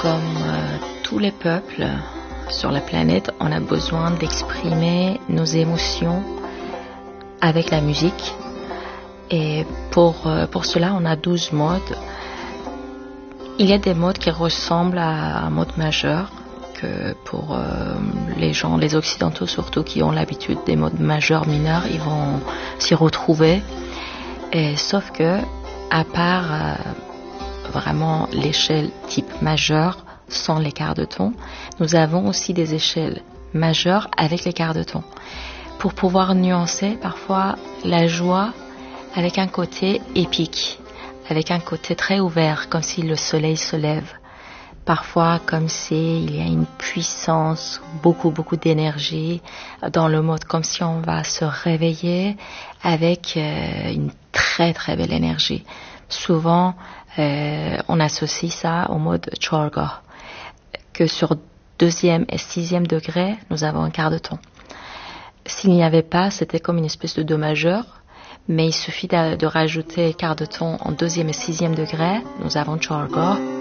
comme tous les peuples sur la planète, on a besoin d'exprimer nos émotions avec la musique. Et pour cela, on a 12 modes. Il y a des modes qui ressemblent à un mode majeur, que pour les gens, les occidentaux surtout, qui ont l'habitude des modes majeurs, mineurs, ils vont s'y retrouver. Et, sauf que, à part vraiment l'échelle type majeur, sans les quarts de ton, nous avons aussi des échelles majeures avec les quarts de ton. Pour pouvoir nuancer parfois la joie avec un côté épique, avec un côté très ouvert, comme si le soleil se lève. Parfois comme s'il y a une puissance, beaucoup d'énergie dans le mode, comme si on va se réveiller avec une très belle énergie. Souvent, on associe ça au mode Chorga, que sur 2e et 6e degré, nous avons un quart de ton. S'il n'y avait pas, c'était comme une espèce de do majeur, mais il suffit de rajouter quart de ton en 2e et 6e degré, nous avons Chorga.